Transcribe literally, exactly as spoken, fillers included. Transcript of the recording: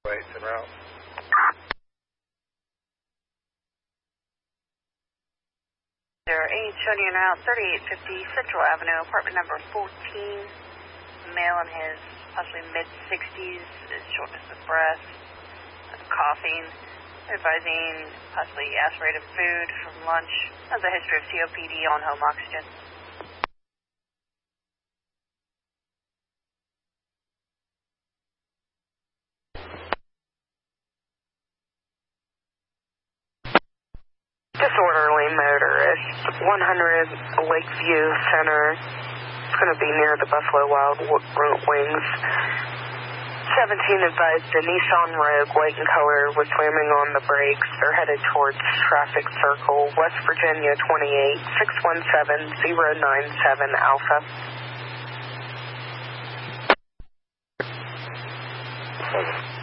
plates en route. eight showing you en route, thirty-eight fifty Central Avenue, apartment number fourteen. Male in his possibly mid-sixties, is shortness of breath, coughing, advising possibly aspirated food from lunch, has a history of C O P D on home oxygen. Disorderly motorist, one hundred Lakeview Center. It's going to be near the Buffalo Wild Wings. seventeen advised a Nissan Rogue, white in color, was slamming on the brakes. They're headed towards Traffic Circle, West Virginia twenty-eight, six one seven zero nine seven Alpha. Okay.